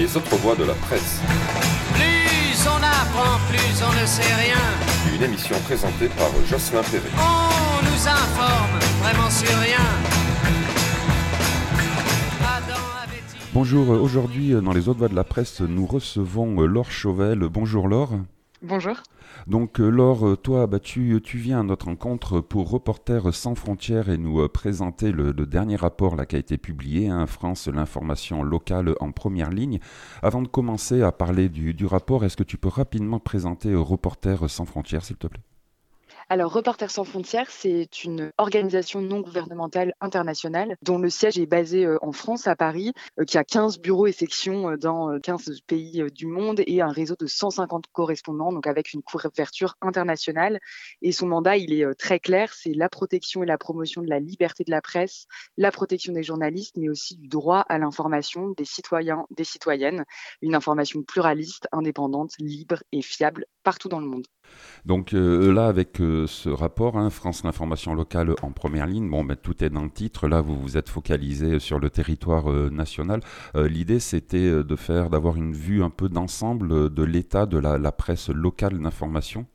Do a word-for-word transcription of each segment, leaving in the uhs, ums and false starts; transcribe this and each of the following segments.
Les autres voix de la presse. Plus on apprend, plus on ne sait rien. Une émission présentée par Jocelyn Perret. On nous informe vraiment sur rien. Bonjour, aujourd'hui dans les autres voix de la presse, nous recevons Laure Chauvel. Bonjour Laure. Bonjour. Donc Laure, toi bah, tu, tu viens à notre rencontre pour Reporters sans frontières et nous euh, présenter le, le dernier rapport là, qui a été publié, hein, France, l'information locale en première ligne. Avant de commencer à parler du, du rapport, est-ce que tu peux rapidement présenter euh, Reporters sans frontières, s'il te plaît ? Alors, Reporters sans frontières, c'est une organisation non gouvernementale internationale dont le siège est basé en France, à Paris, qui a quinze bureaux et sections dans quinze pays du monde et un réseau de cent cinquante correspondants, donc avec une couverture internationale. Et son mandat, il est très clair, c'est la protection et la promotion de la liberté de la presse, la protection des journalistes, mais aussi du droit à l'information des citoyens, des citoyennes, une information pluraliste, indépendante, libre et fiable partout dans le monde. Donc euh, là, avec euh, ce rapport, hein, France, l'information locale en première ligne, bon, ben, tout est dans le titre. Là, vous vous êtes focalisé sur le territoire euh, national. Euh, l'idée, c'était de faire, d'avoir une vue un peu d'ensemble de l'état de la, la presse locale d'information.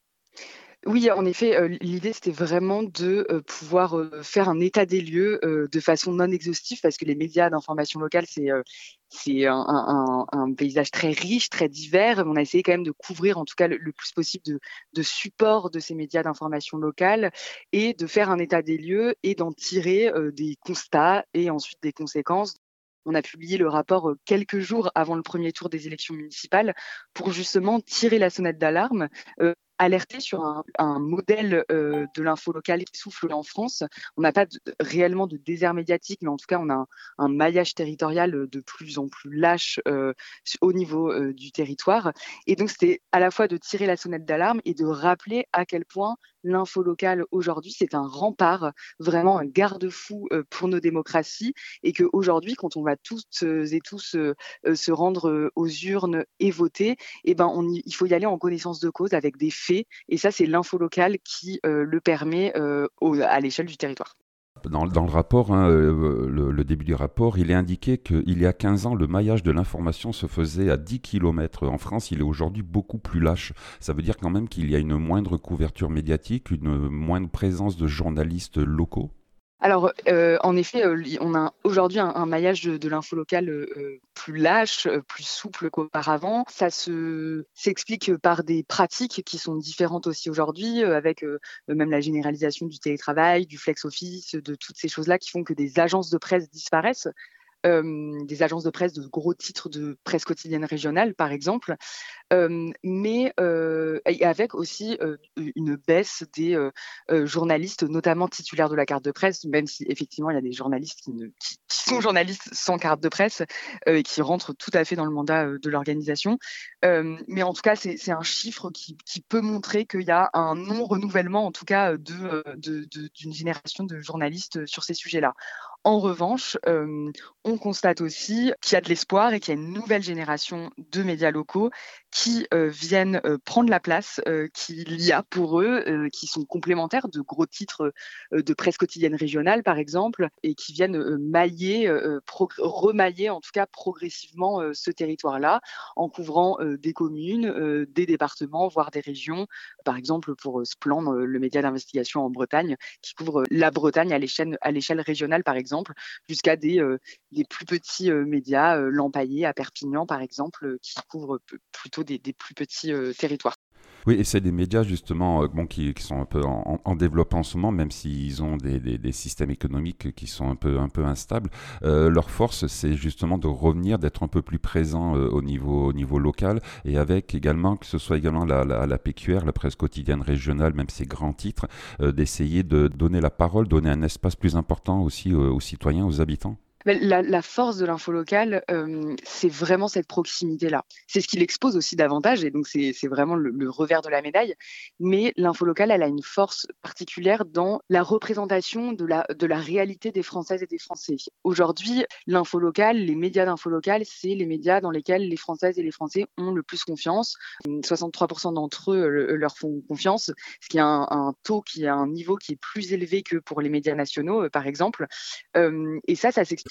Oui, en effet, euh, l'idée, c'était vraiment de euh, pouvoir euh, faire un état des lieux euh, de façon non exhaustive, parce que les médias d'information locale, c'est euh, c'est un, un, un paysage très riche, très divers. On a essayé quand même de couvrir, en tout cas, le, le plus possible de, de supports de ces médias d'information locale et de faire un état des lieux et d'en tirer euh, des constats et ensuite des conséquences. On a publié le rapport quelques jours avant le premier tour des élections municipales pour justement tirer la sonnette d'alarme, euh, alerter sur un, un modèle euh, de l'info locale qui souffle en France. On n'a pas de, réellement de désert médiatique, mais en tout cas, on a un, un maillage territorial de plus en plus lâche euh, au niveau euh, du territoire. Et donc, c'était à la fois de tirer la sonnette d'alarme et de rappeler à quel point l'info locale aujourd'hui, c'est un rempart, vraiment un garde-fou euh, pour nos démocraties, et qu'aujourd'hui, quand on va toutes et tous euh, se rendre aux urnes et voter, eh ben, on y, il faut y aller en connaissance de cause avec des faits. Et ça, c'est l'info locale qui euh, le permet euh, au, à l'échelle du territoire. Dans, dans le rapport, hein, le, le début du rapport, il est indiqué qu'il y a quinze ans, le maillage de l'information se faisait à dix kilomètres. En France, il est aujourd'hui beaucoup plus lâche. Ça veut dire quand même qu'il y a une moindre couverture médiatique, une moindre présence de journalistes locaux. Alors, euh, en effet, euh, on a aujourd'hui un, un maillage de, de l'info locale euh, plus lâche, euh, plus souple qu'auparavant. Ça se s'explique par des pratiques qui sont différentes aussi aujourd'hui, euh, avec euh, même la généralisation du télétravail, du flex office, de toutes ces choses-là qui font que des agences de presse disparaissent. Euh, des agences de presse de gros titres de presse quotidienne régionale, par exemple, euh, mais euh, et avec aussi euh, une baisse des euh, euh, journalistes, notamment titulaires de la carte de presse, même si effectivement il y a des journalistes qui, ne, qui, qui sont journalistes sans carte de presse euh, et qui rentrent tout à fait dans le mandat euh, de l'organisation. Euh, mais en tout cas, c'est, c'est un chiffre qui, qui peut montrer qu'il y a un non-renouvellement, en tout cas, de, de, de, d'une génération de journalistes sur ces sujets-là. En revanche, euh, on constate aussi qu'il y a de l'espoir et qu'il y a une nouvelle génération de médias locaux qui euh, viennent euh, prendre la place euh, qu'il y a pour eux, euh, qui sont complémentaires de gros titres euh, de presse quotidienne régionale, par exemple, et qui viennent euh, mailler, euh, progr- remailler en tout cas progressivement euh, ce territoire-là, en couvrant euh, des communes, euh, des départements, voire des régions. Par exemple, pour euh, Splan, euh, le média d'investigation en Bretagne, qui couvre la Bretagne à l'échelle, à l'échelle régionale, par exemple, jusqu'à des, euh, des plus petits euh, médias, euh, l'Empaillé à Perpignan, par exemple, euh, qui couvrent p- plutôt des, des plus petits euh, territoires. Oui, et c'est des médias justement euh, bon, qui, qui sont un peu en, en développement en ce moment, même s'ils ont des, des, des systèmes économiques qui sont un peu, un peu instables. Euh, leur force, c'est justement de revenir, d'être un peu plus présent euh, au, niveau, au niveau local, et avec également, que ce soit également la, la, la P Q R, la presse quotidienne régionale, même ces grands titres, euh, d'essayer de donner la parole, donner un espace plus important aussi euh, aux citoyens, aux habitants. La, la force de l'info locale, euh, c'est vraiment cette proximité-là. C'est ce qui l'expose aussi davantage, et donc c'est, c'est vraiment le, le revers de la médaille. Mais l'info locale, elle a une force particulière dans la représentation de la, de la réalité des Françaises et des Français. Aujourd'hui, l'info locale, les médias d'info locale, c'est les médias dans lesquels les Françaises et les Français ont le plus confiance. soixante-trois pour cent d'entre eux le, leur font confiance, ce qui est un, un taux qui a un niveau qui est plus élevé que pour les médias nationaux, euh, par exemple. Euh, et ça, ça s'explique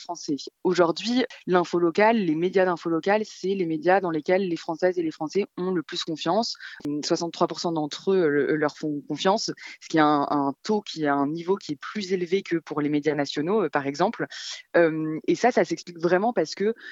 Français. Aujourd'hui, l'info locale, les médias d'info locale, c'est les médias dans lesquels les Françaises et les Français ont le plus confiance. soixante-trois pour cent d'entre eux le, leur font confiance, ce qui est un, un taux qui a un niveau qui est plus élevé que pour les médias nationaux, euh, par exemple. Euh, et ça, ça s'explique vraiment parce que